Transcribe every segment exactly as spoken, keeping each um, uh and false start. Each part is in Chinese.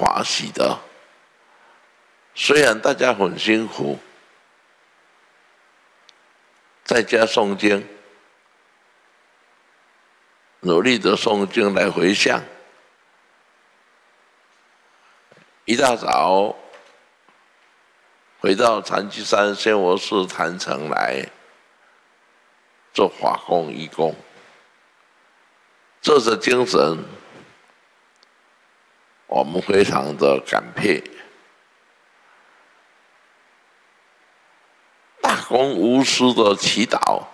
欢喜的。虽然大家很辛苦，在家诵经，努力的诵经来回向，一大早回到禅机山仙佛寺坛城来做法工义工，这是精神，我们非常的感佩。大公无私的祈祷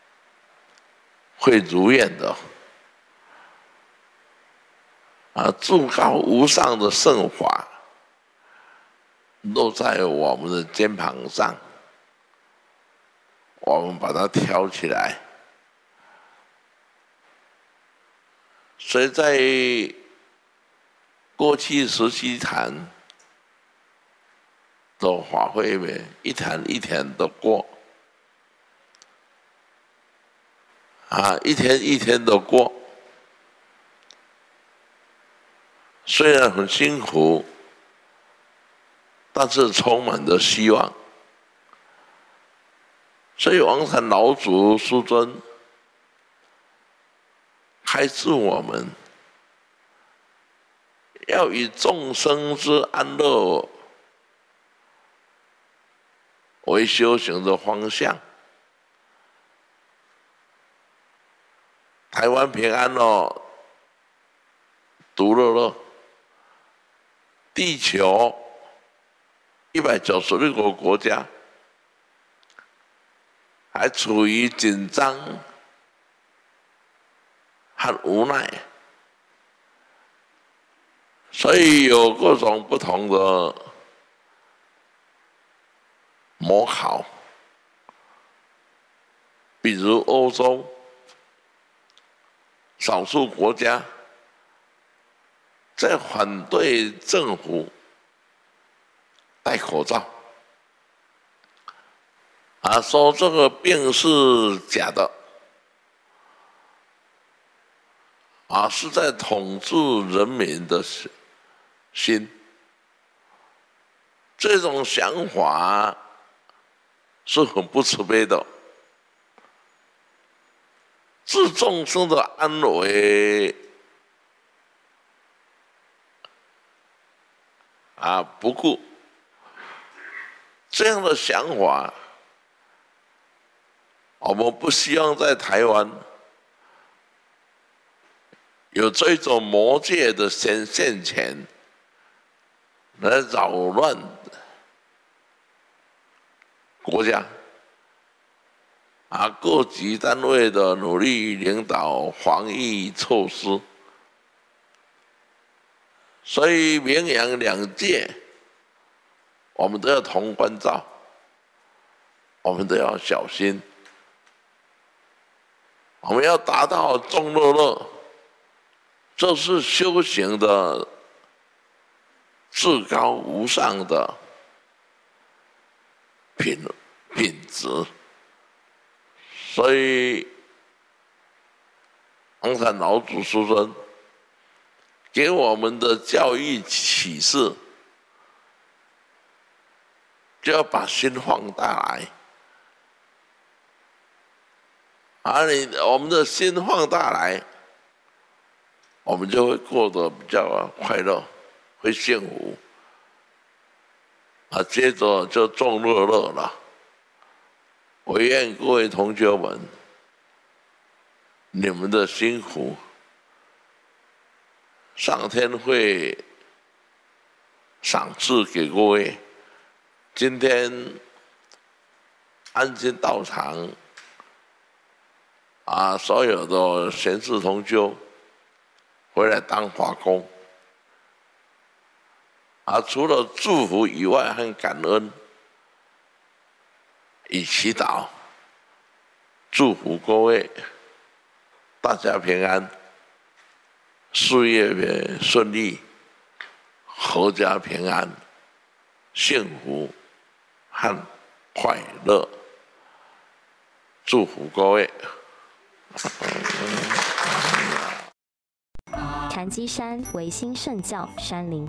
会如愿的，啊，至高无上的圣法落在我们的肩膀上，我们把它挑起来。所以在过去十七坛的法会里面，一坛一天的过，啊，一天一天的过，虽然很辛苦，但是充满着希望。所以王禅老祖师尊开示我们，要以众生之安乐为修行的方向。台湾平安哦，独乐乐，地球一百九十六个国家还处于紧张和无奈，所以有各种不同的模考，比如欧洲少数国家在反对政府戴口罩，啊，说这个病是假的，啊，是在统治人民的心。这种想法是很不慈悲的，置众生的安危啊不顾，这样的想法，我们不希望在台湾有这种魔界的现现前来扰乱国家。啊，各级单位的努力领导防疫措施，所以明阳两界，我们都要同关照，我们都要小心，我们要达到众乐乐，这是修行的至高无上的品品质。所以，王禅老祖师尊给我们的教育启示，就要把心放大来。而你我们的心放大来，我们就会过得比较快乐，会幸福。啊，接着就众乐乐了。我愿各位同学们，你们的辛苦，上天会赏赐给各位。今天安心道场啊，所有的贤士同修回来当法工，啊，除了祝福以外，和感恩。以祈祷，祝福各位，大家平安，事业顺利，阖家平安，幸福和快乐，祝福各位。 禅机山唯心圣教山林。